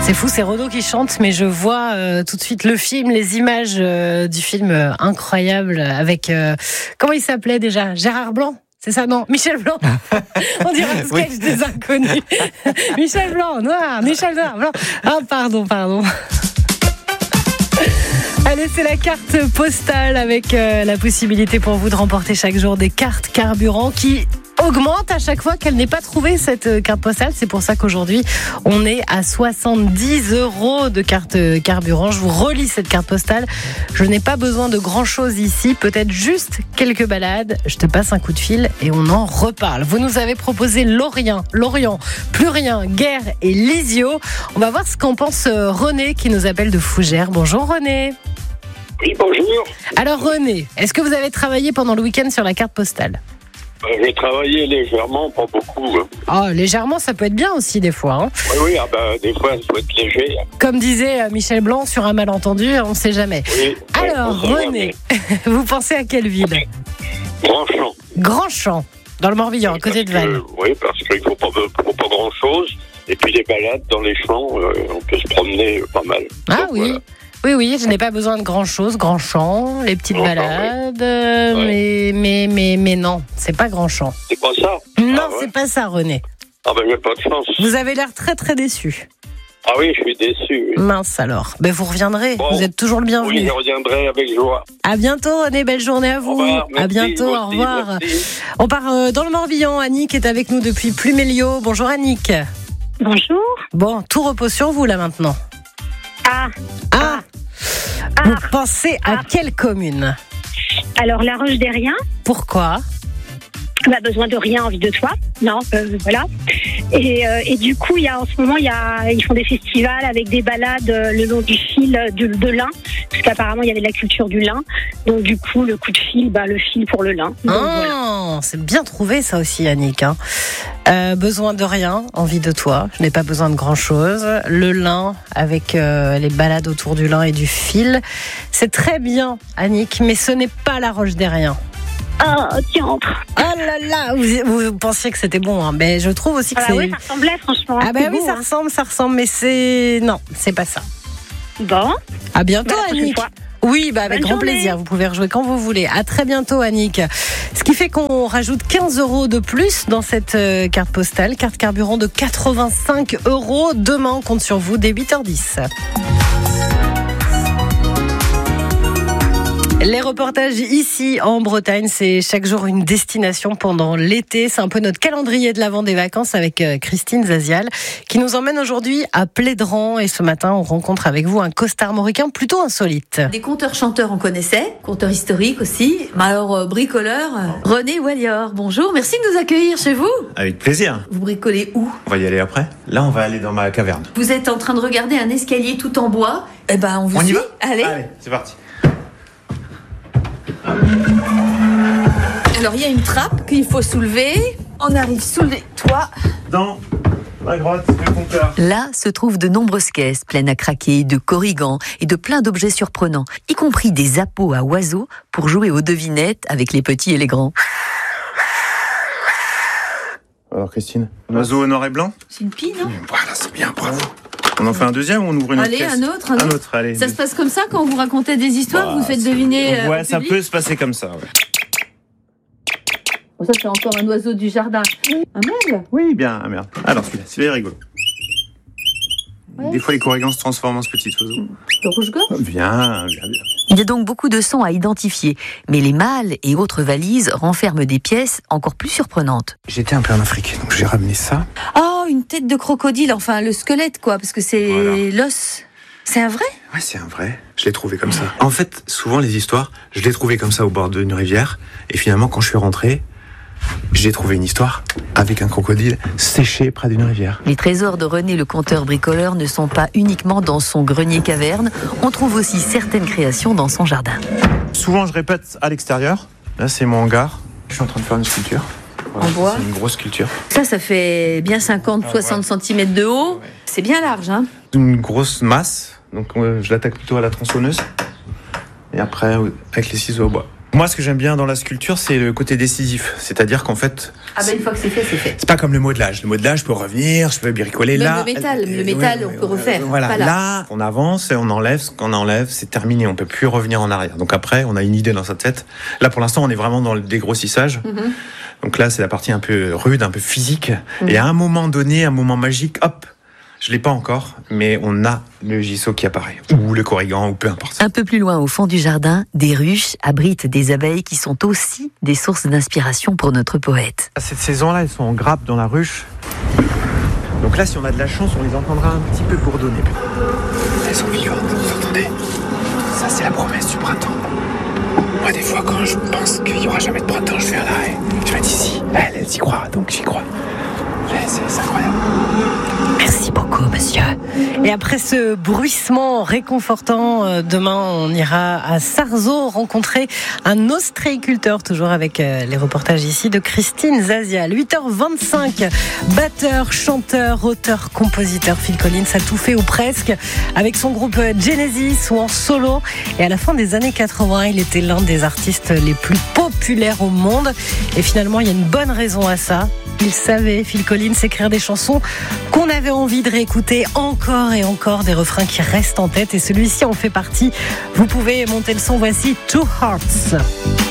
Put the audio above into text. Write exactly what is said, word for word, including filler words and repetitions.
C'est fou, c'est Renaud qui chante, mais je vois euh, tout de suite le film, les images euh, du film euh, incroyable avec... Euh, comment il s'appelait déjà ? Gérard Blanc ? C'est ça, non ? Michel Blanc. On dirait un sketch oui. des inconnus. Michel Blanc, noir, Michel Noir, blanc. Ah, pardon, pardon. Allez, c'est la carte postale avec euh, la possibilité pour vous de remporter chaque jour des cartes carburant qui augmente à chaque fois qu'elle n'est pas trouvée, cette carte postale. C'est pour ça qu'aujourd'hui, on est à soixante-dix euros de carte carburant. Je vous relis cette carte postale. Je n'ai pas besoin de grand-chose ici, peut-être juste quelques balades. Je te passe un coup de fil et on en reparle. Vous nous avez proposé Lorient, Lorient, Plus Rien, Guerre et Lisieux. On va voir ce qu'en pense René qui nous appelle de Fougères. Bonjour René. Oui, bonjour. Alors René, est-ce que vous avez travaillé pendant le week-end sur la carte postale ? J'ai travaillé légèrement, pas beaucoup. Oh, légèrement, ça peut être bien aussi des fois. Hein. Oui, oui, ah ben, des fois, il faut être léger. Comme disait Michel Blanc sur un malentendu, on ne sait jamais. Oui, alors, ouais, René, vous pensez à quelle ville ? Grandchamp. Grandchamp, dans le Morbihan, à côté de Vannes. Oui, parce qu'il ne faut pas, faut pas grand-chose. Et puis les balades dans les champs, euh, on peut se promener pas mal. Ah donc, oui. Voilà. Oui, oui, je n'ai pas besoin de grand-chose, Grandchamp, les petites Enfin, balades, oui. euh, ouais. mais, mais, mais, mais non, c'est pas Grandchamp. C'est pas ça ? Non, ah, ouais. c'est pas ça, René. Ah ben, j'ai pas de chance. Vous avez l'air très, très déçu. Ah oui, je suis déçu. Oui. Mince alors. Ben, vous reviendrez, Bon. vous êtes toujours le bienvenu. Oui, je reviendrai avec joie. À bientôt, René, belle journée à vous. Au revoir, merci, à bientôt, merci, au revoir. Merci. On part euh, dans le Morbihan. Annick est avec nous depuis Pluméliau. Bonjour Annick. Bonjour. Bon, tout repose sur vous là maintenant. Ah. Ah. Ah. Vous pensez à Ah. quelle commune ? Alors, La Roche des Riens, Pourquoi ? on a besoin de rien, envie de toi. Non, euh, voilà. Et, euh, et du coup, il y a, en ce moment, il y a, ils font des festivals avec des balades euh, le long du fil de, de lin, parce qu'apparemment, il y avait la culture du lin. Donc, du coup, le coup de fil, bah, le fil pour le lin. Donc, Oh, voilà. c'est bien trouvé ça aussi, Annick. Hein. Euh, besoin de rien, envie de toi. Je n'ai pas besoin de grand-chose. Le lin avec euh, les balades autour du lin et du fil. C'est très bien, Annick, mais ce n'est pas la Roche des Riens. Ah, tiens, entre. Oh là là, vous, vous pensiez que c'était bon, hein. Mais je trouve aussi que Ah, c'est... oui, ça ressemblait, franchement. Ah bah C'est oui, beau, ça hein. ressemble, ça ressemble, mais c'est... Non, c'est pas ça. Bon. À bientôt, Bah, la prochaine Annick. fois. Oui, bah avec Bonne grand journée. plaisir. Vous pouvez rejouer quand vous voulez. À très bientôt, Annick. Ce qui fait qu'on rajoute quinze euros de plus dans cette euh, carte postale. Carte carburant de quatre-vingt-cinq euros. Demain, on compte sur vous dès huit heures dix. Les reportages ici en Bretagne, c'est chaque jour une destination pendant l'été. C'est un peu notre calendrier de l'avant des vacances avec Christine Zazial qui nous emmène aujourd'hui à Plédran. Et ce matin, on rencontre avec vous un costarmoricain plutôt insolite. Des conteurs-chanteurs, on connaissait, conteurs historiques aussi. Mais alors, euh, bricoleur, euh, René Wallior, bonjour, merci de nous accueillir chez vous. Avec plaisir. Vous bricolez où ? On va y aller après. Là, on va aller dans ma caverne. Vous êtes en train de regarder un escalier tout en bois. Eh ben, on vous On y suit. va ? Allez. Allez, c'est parti. Alors, il y a une trappe qu'il faut soulever. On arrive sous le toit. Dans la grotte, le compteur. Là se trouvent de nombreuses caisses pleines à craquer, de corrigans et de plein d'objets surprenants, y compris des appos à oiseaux pour jouer aux devinettes avec les petits et les grands. Alors, Christine, un oiseau noir et blanc ? C'est une pie, non ? Voilà, c'est bien, bravo. On en fait un deuxième ou on ouvre une autre Allez, caisse ? un autre, un Un autre. autre, allez. Ça se passe comme ça quand vous racontez des histoires, vous faites deviner. euh, Ouais, au ça public peut se passer comme ça, ouais. Bon, ça, c'est encore un oiseau du jardin. Un merle ? Oui, bien, ah merde. Alors, celui-là, celui-là est rigolo. Ouais. Des fois, les corrigans se transforment en ce petit oiseau. Le rouge-gorge ? Bien, bien, bien. Il y a donc beaucoup de sons à identifier, mais les malles et autres valises renferment des pièces encore plus surprenantes. J'étais un peu en Afrique, donc j'ai ramené ça. Oh, une tête de crocodile, enfin le squelette quoi, parce que c'est Voilà. l'os. C'est un vrai ? Ouais, c'est un vrai. Je l'ai trouvé comme ça. En fait, souvent, les histoires, je l'ai trouvé comme ça au bord d'une rivière. Et finalement, quand je suis rentré, j'ai trouvé une histoire avec un crocodile séché près d'une rivière. Les trésors de René le conteur bricoleur ne sont pas uniquement dans son grenier-caverne, on trouve aussi certaines créations dans son jardin. Souvent, je répète à l'extérieur. Là, c'est mon hangar. Je suis en train de faire une sculpture. Voilà, En bois. C'est une grosse sculpture. Ça, ça fait bien cinquante à soixante centimètres de haut. Ouais. C'est bien large, hein ? Une grosse masse. Donc, euh, je l'attaque plutôt à la tronçonneuse. Et après, euh, avec les ciseaux au bois. Moi, ce que j'aime bien dans la sculpture, c'est le côté décisif. C'est-à-dire qu'en fait... Ah ben une fois que c'est fait, c'est fait. C'est pas comme le modelage. Le modelage, je peux revenir, je peux bricoler. Même là, le métal, euh, le métal, ouais, on peut refaire. Voilà, Pas là. là, on avance et on enlève ce qu'on enlève, c'est terminé. On peut plus revenir en arrière. Donc après, on a une idée dans sa tête. Là, pour l'instant, on est vraiment dans le dégrossissage. Mhm. Donc là, c'est la partie un peu rude, un peu physique. Mhm. Et à un moment donné, un moment magique, hop, je l'ai pas encore, mais on a le giseau qui apparaît, ou le corrigan, ou peu importe. Un peu plus loin, au fond du jardin, des ruches abritent des abeilles qui sont aussi des sources d'inspiration pour notre poète. Cette saison-là, elles sont en grappe dans la ruche. Donc là, si on a de la chance, on les entendra un petit peu bourdonner. Elles sont vivantes, vous entendez ? Ça, c'est la promesse du printemps. Moi, des fois, quand je pense qu'il n'y aura jamais de printemps, je fais un arrêt. Je me dis si, elle, elle s'y croit, donc j'y crois. C'est, c'est incroyable. Merci beaucoup, monsieur. Et après ce bruissement réconfortant, euh, demain, on ira à Sarzeau rencontrer un ostréiculteur, toujours avec euh, les reportages ici de Christine Zazial. huit heures vingt-cinq, batteur, chanteur, auteur, compositeur, Phil Collins a tout fait ou presque avec son groupe Genesis ou en solo. Et à la fin des années quatre-vingts, il était l'un des artistes les plus populaires au monde. Et finalement, il y a une bonne raison à ça. Il savait, Phil Collins, écrire des chansons qu'on avait envie de réécouter encore et encore, des refrains qui restent en tête. Et celui-ci en fait partie. Vous pouvez monter le son, voici Two Hearts.